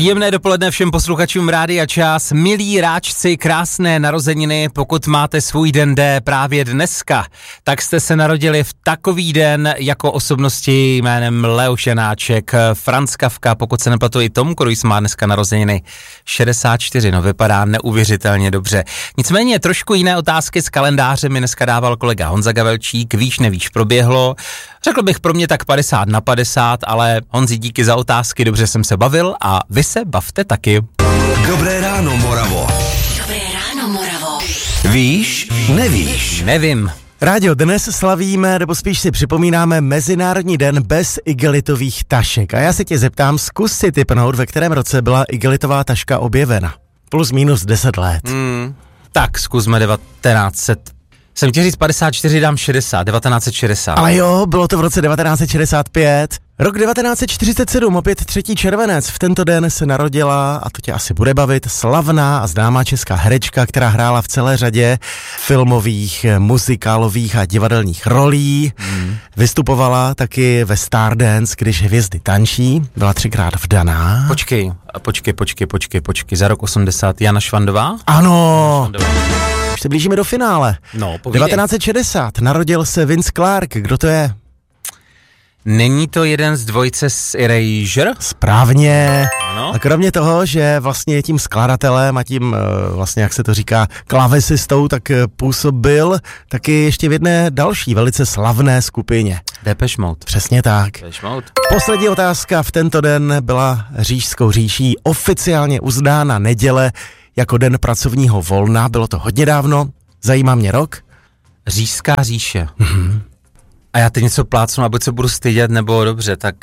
Příjemné dopoledne všem posluchačům Rádia Čas. Milí ráčci, krásné narozeniny. Pokud máte svůj den D právě dneska, tak jste se narodili v takový den jako osobnosti jménem Leoš Janáček, Franz Kafka, pokud se nepletu, i Tom Cruise má dneska narozeniny 64, no vypadá neuvěřitelně dobře. Nicméně trošku jiné otázky z kalendáře mi dneska dával kolega Honza Gavelčík, víš, nevíš, proběhlo. Řekl bych pro mě tak 50/50, ale Honzi, díky za otázky, dobře jsem se bavil a vy se bavte taky. Dobré ráno, Moravo. Dobré ráno, Moravo. Víš, nevíš. Nevím. Rádio, dnes slavíme, nebo spíš si připomínáme Mezinárodní den bez igelitových tašek. A já se tě zeptám, zkus si tipnout, ve kterém roce byla igelitová taška objevena. Plus minus 10 let. Tak zkusme 1900. Jsem chtěl říct 54, dám 60, 1960. Ale jo, bylo to v roce 1965. Rok 1947, opět 3. červenec. V tento den se narodila, a to tě asi bude bavit, slavná a známá česká herečka, která hrála v celé řadě filmových, muzikálových a divadelních rolí. Vystupovala taky ve Stardance, když hvězdy tančí. Byla 3krát vdaná. Počkej. Za rok 80 Jana Švandová? Ano. Už se blížíme do finále. No, povídej. 1960 narodil se Vince Clarke. Kdo to je? Není to jeden z dvojice z Erasure? Správně. Ano. A kromě toho, že vlastně je tím skladatelem a tím vlastně, jak se to říká, klavesistou, tak působil taky ještě v jedné další velice slavné skupině. Depeche Mode. Přesně tak. Depeche Mode. Poslední otázka. V tento den byla Říšskou říší oficiálně uznána neděle jako den pracovního volna. Bylo to hodně dávno. Zajímá mě rok. Říšská říše. A já teď něco plácnu, aby se budu stydět, nebo dobře, tak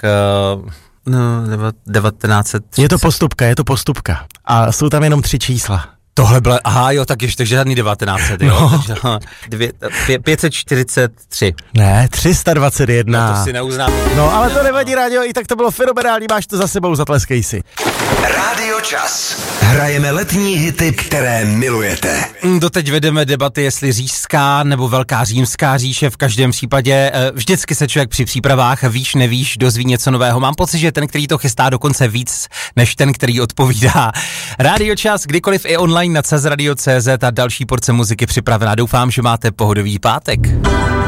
1930. Je to postupka. A jsou tam jenom 3 čísla. Tohle bylo, takže žádný 1900, jo. Takže 543. Ne, 321. No to si neuznám. No, ale to nevadí, Rádio, i tak to bylo fenomenální, máš to za sebou, zatleskej si. Rádio Čas. Hrajeme letní hity, které milujete. Doteď vedeme debaty, jestli říšská nebo velká římská říše, v každém případě vždycky se člověk při přípravách víš, nevíš, dozví něco nového. Mám pocit, že ten, který to chystá dokonce víc, než ten, který odpovídá. Rádio Čas, kdykoliv i online na CZradio.cz a další porce muziky připravená. Doufám, že máte pohodový pátek.